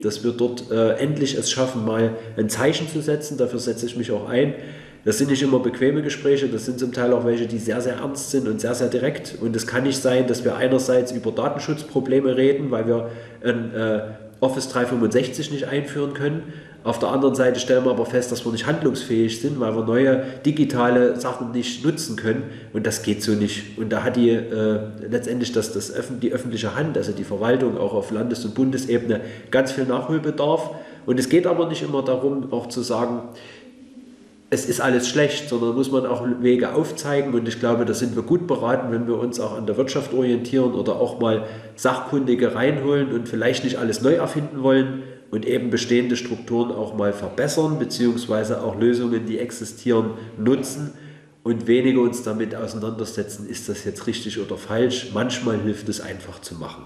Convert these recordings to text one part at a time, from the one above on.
dass wir dort endlich es schaffen, mal ein Zeichen zu setzen. Dafür setze ich mich auch ein. Das sind nicht immer bequeme Gespräche, das sind zum Teil auch welche, die sehr, sehr ernst sind und sehr, sehr direkt. Und es kann nicht sein, dass wir einerseits über Datenschutzprobleme reden, weil wir ein Office 365 nicht einführen können. Auf der anderen Seite stellen wir aber fest, dass wir nicht handlungsfähig sind, weil wir neue digitale Sachen nicht nutzen können. Und das geht so nicht. Und da hat letztendlich die öffentliche Hand, also die Verwaltung auch auf Landes- und Bundesebene, ganz viel Nachholbedarf. Und es geht aber nicht immer darum, auch zu sagen, es ist alles schlecht, sondern muss man auch Wege aufzeigen. Und ich glaube, da sind wir gut beraten, wenn wir uns auch an der Wirtschaft orientieren oder auch mal Sachkundige reinholen und vielleicht nicht alles neu erfinden wollen und eben bestehende Strukturen auch mal verbessern, beziehungsweise auch Lösungen, die existieren, nutzen und weniger uns damit auseinandersetzen, ist das jetzt richtig oder falsch. Manchmal hilft es einfach zu machen.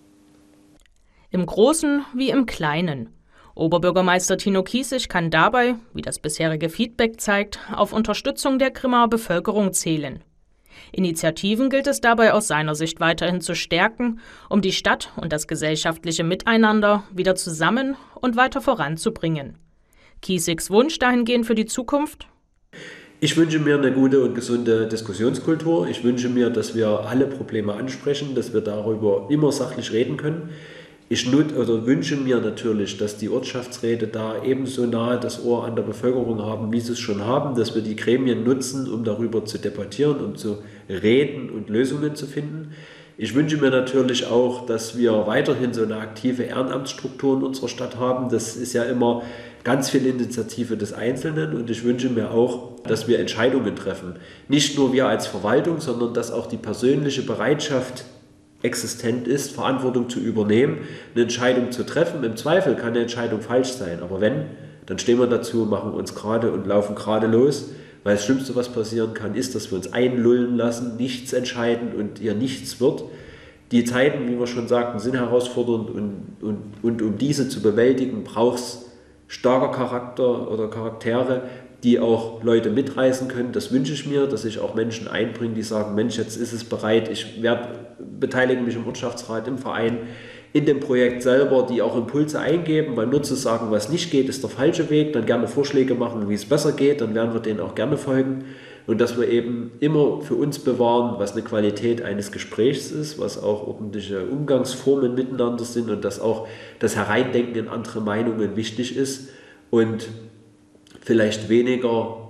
Im Großen wie im Kleinen. Oberbürgermeister Tino Kiesig kann dabei, wie das bisherige Feedback zeigt, auf Unterstützung der Grimmaer Bevölkerung zählen. Initiativen gilt es dabei aus seiner Sicht weiterhin zu stärken, um die Stadt und das gesellschaftliche Miteinander wieder zusammen und weiter voranzubringen. Kiesigs Wunsch dahingehend für die Zukunft? Ich wünsche mir eine gute und gesunde Diskussionskultur. Ich wünsche mir, dass wir alle Probleme ansprechen, dass wir darüber immer sachlich reden können. Ich wünsche mir natürlich, dass die Ortschaftsräte da ebenso nahe das Ohr an der Bevölkerung haben, wie sie es schon haben, dass wir die Gremien nutzen, um darüber zu debattieren, um zu reden und Lösungen zu finden. Ich wünsche mir natürlich auch, dass wir weiterhin so eine aktive Ehrenamtsstruktur in unserer Stadt haben. Das ist ja immer ganz viel Initiative des Einzelnen und ich wünsche mir auch, dass wir Entscheidungen treffen. Nicht nur wir als Verwaltung, sondern dass auch die persönliche Bereitschaft existent ist, Verantwortung zu übernehmen, eine Entscheidung zu treffen. Im Zweifel kann eine Entscheidung falsch sein, aber wenn, dann stehen wir dazu, machen uns gerade und laufen gerade los, weil das Schlimmste, was passieren kann, ist, dass wir uns einlullen lassen, nichts entscheiden und ihr nichts wird. Die Zeiten, wie wir schon sagten, sind herausfordernd und um diese zu bewältigen, braucht es starker Charakter oder Charaktere, die auch Leute mitreißen können. Das wünsche ich mir, dass sich auch Menschen einbringen, die sagen, Mensch, jetzt ist es bereit, ich beteilige mich im Wirtschaftsrat, im Verein, in dem Projekt selber, die auch Impulse eingeben, weil nur zu sagen, was nicht geht, ist der falsche Weg, dann gerne Vorschläge machen, wie es besser geht, dann werden wir denen auch gerne folgen. Und dass wir eben immer für uns bewahren, was eine Qualität eines Gesprächs ist, was auch ordentliche Umgangsformen miteinander sind und dass auch das Hereindenken in andere Meinungen wichtig ist und vielleicht weniger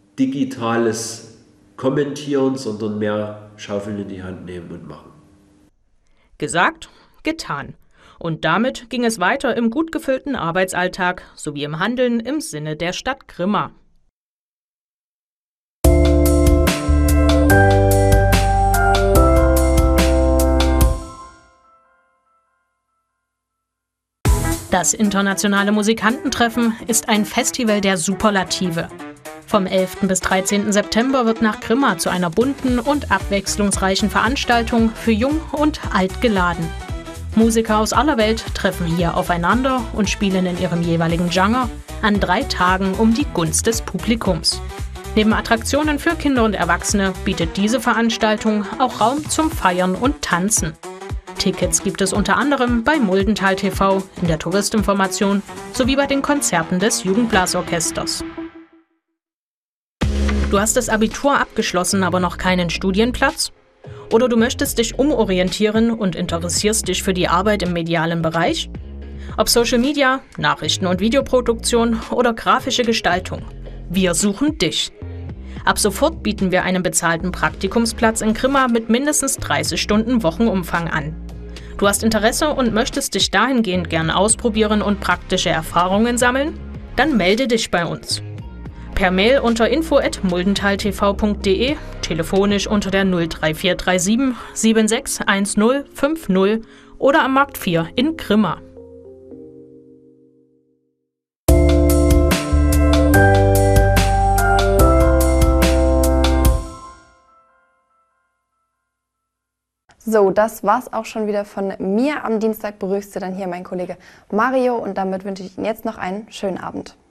digitales Kommentieren, sondern mehr Schaufeln in die Hand nehmen und machen. Gesagt, getan. Und damit ging es weiter im gut gefüllten Arbeitsalltag sowie im Handeln im Sinne der Stadt Grimma. Das internationale Musikantentreffen ist ein Festival der Superlative. Vom 11. bis 13. September wird nach Grimma zu einer bunten und abwechslungsreichen Veranstaltung für Jung und Alt geladen. Musiker aus aller Welt treffen hier aufeinander und spielen in ihrem jeweiligen Genre an 3 Tagen um die Gunst des Publikums. Neben Attraktionen für Kinder und Erwachsene bietet diese Veranstaltung auch Raum zum Feiern und Tanzen. Tickets gibt es unter anderem bei Muldental TV, in der Touristinformation sowie bei den Konzerten des Jugendblasorchesters. Du hast das Abitur abgeschlossen, aber noch keinen Studienplatz? Oder du möchtest dich umorientieren und interessierst dich für die Arbeit im medialen Bereich? Ob Social Media, Nachrichten- und Videoproduktion oder grafische Gestaltung. Wir suchen dich. Ab sofort bieten wir einen bezahlten Praktikumsplatz in Grimma mit mindestens 30 Stunden Wochenumfang an. Du hast Interesse und möchtest dich dahingehend gern ausprobieren und praktische Erfahrungen sammeln? Dann melde dich bei uns. Per Mail unter info@muldentaltv.de, telefonisch unter der 03437 761050 oder am Markt 4 in Grimma. So, das war's auch schon wieder von mir. Am Dienstag begrüßte dann hier mein Kollege Mario und damit wünsche ich Ihnen jetzt noch einen schönen Abend.